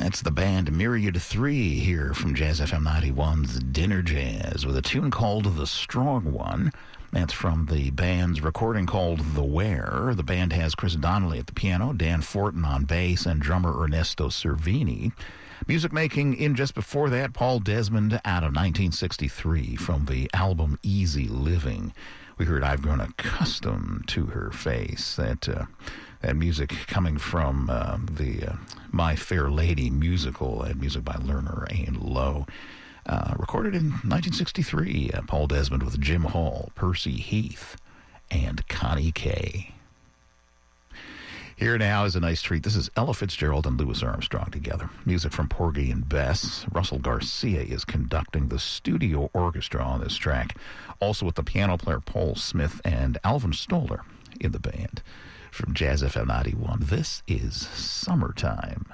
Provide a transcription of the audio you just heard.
That's the band Myriad 3 here from Jazz FM 91's Dinner Jazz with a tune called The Strong One. That's from the band's recording called The Where. The band has Chris Donnelly at the piano, Dan Fortin on bass, and drummer Ernesto Cervini. Music making in just before that, Paul Desmond out of 1963 from the album Easy Living. We heard I've Grown Accustomed to Her Face. That music coming from the My Fair Lady musical, music by Lerner and Lowe. Recorded in 1963, Paul Desmond with Jim Hall, Percy Heath, and Connie Kay. Here now is a nice treat. This is Ella Fitzgerald and Louis Armstrong together. Music from Porgy and Bess. Russell Garcia is conducting the studio orchestra on this track. Also with the piano player Paul Smith and Alvin Stoller in the band. From Jazz FM 91, this is Summertime.